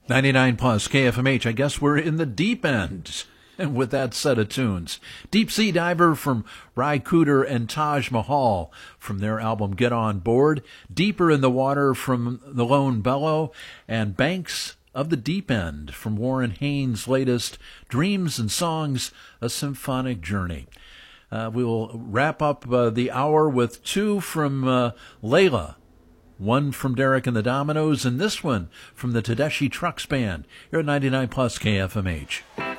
99 plus KFMH. I guess we're in the deep end. And with that set of tunes, Deep Sea Diver from Ry Cooder and Taj Mahal from their album Get On Board, Deeper in the Water from The Lone Bellow, and Banks of the Deep End from Warren Haynes' latest Dreams and Songs, A Symphonic Journey. We will wrap up the hour with two from Layla, one from Derek and the Dominoes, and this one from the Tedeschi Trucks Band here at 99 plus KFMH.